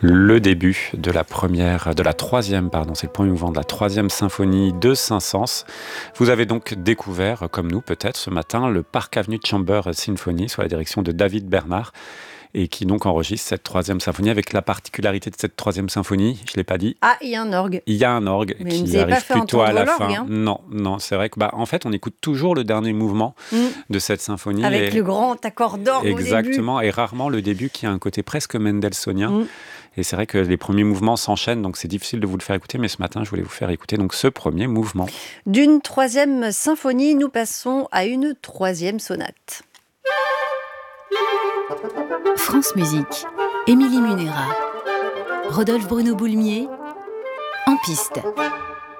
Le début de la troisième, c'est le premier mouvement de la troisième symphonie de Saint-Saëns. Vous avez donc découvert, comme nous peut-être ce matin, le Park Avenue Chamber Symphony sous la direction de David Bernard et qui donc enregistre cette troisième symphonie avec la particularité de cette troisième symphonie, je ne l'ai pas dit. Ah, il y a un orgue. Il y a un orgue Mais vous qui nous avez pas arrive fait plutôt à la entendre fin. l'orgue, hein. Non, c'est vrai que en fait on écoute toujours le dernier mouvement de cette symphonie. Avec le grand accord d'orgue au début. Exactement, et rarement le début qui a un côté presque mendelssohnien. Et c'est vrai que les premiers mouvements s'enchaînent, donc c'est difficile de vous le faire écouter, mais ce matin, je voulais vous faire écouter donc ce premier mouvement. D'une troisième symphonie, nous passons à une troisième sonate. France Musique, Émilie Munera, Rodolphe Bruno Boulmier, En piste.